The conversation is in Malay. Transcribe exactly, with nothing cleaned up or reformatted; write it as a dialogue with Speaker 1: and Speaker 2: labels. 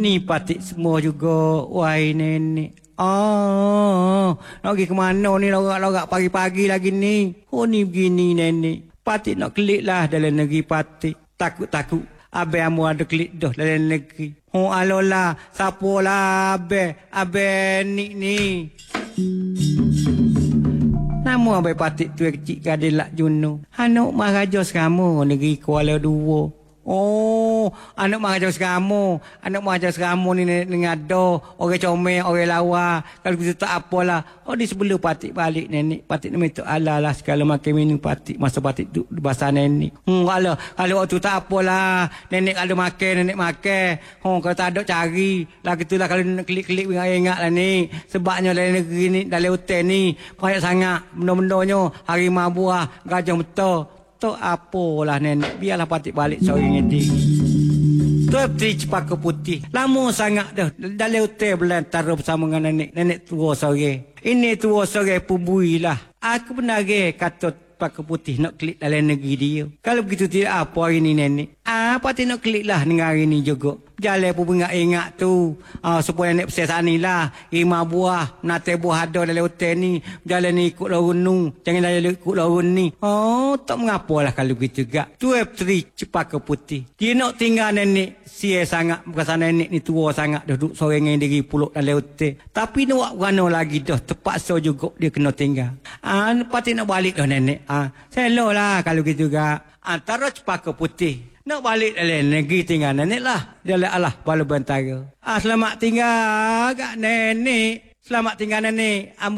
Speaker 1: Ni patik semua juga. Wahai nenek. Oh, nak pergi ke mana ni lorak-lorak pagi-pagi lagi ni? Oh ni begini nenek. Patik nak kelik lah dalam negeri patik. Takut-takut abe amu ada kelik dah dalam negeri. Oh alolah, sapolah abe, abe ni ni. Nama abe patik tu kecil kadelak Juno. Anak Maharaja Serama negeri Kuala Dua. Oh, anak Maharaja Serama. Anak Maharaja Serama ni nenek ada. Orang comel, orang lawa. Kalau kita tak apalah. Oh, di sebelum patik balik nenek. Patik ni minta Allah lah. Sekali makan minum patik. Masa patik tu bahasa nenek. Hmm, kalau, kalau waktu tak apalah. Nenek kalau makan, nenek makan. Oh, kalau tak ada cari. Lah gitulah kalau nak klik-klik ingat-ingat lah ni. Sebabnya dalam negeri ni, dalam hotel ni. Banyak sangat benda-bendanya. Harimau buah, gajah betul. Tak apalah nenek. Biarlah patik balik seorang ngeding. Tuan Puteri Cepaka Putih. Lama sangat dah. Dalam hotel belantara bersama dengan nenek. Nenek tua seorang. Ini tua seorang pembui lah. Aku benar kata Cepaka Putih nak klik dalam negeri dia. Kalau begitu tidak apa hari ni nenek. Ah, patik nak klik lah dengan hari ni juga. Jalan pun ingat-ingat tu. Ah, supaya nenek pesan sana lah. Lima buah. Menata buah ada dalam hotel ni. Jalan ni ikut lorun nu. Jangan jalan ikut lorun ni. Oh, tak mengapalah kalau begitu gak. Tuan Puteri Cepaka Putih. Dia nak tinggal nenek. Sia sangat. Bukan nenek ni tua sangat. Duduk seorang yang diri puluk dalam hotel. Tapi nak buat kerana lagi dah. Terpaksa juga dia kena tinggal. Ah, patik nak balik dah nenek. Ah, selo lah kalau gitu gak. Antara Cepaka Putih. Nak balik dalam negeri tinggal nenek lah. Jalan Allah Bala Bantara. Ah, selamat tinggal kak nenek. Selamat tinggal nenek.